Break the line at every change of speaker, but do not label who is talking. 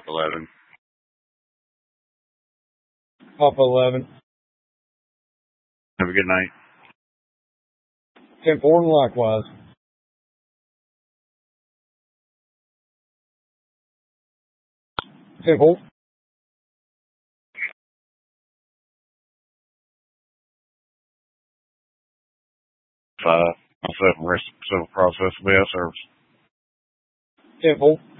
Papa 11.
Papa 11.
Have a good night.
10-4 and likewise. 10-4.
Myself and rest of the civil process will be our service.
10-4.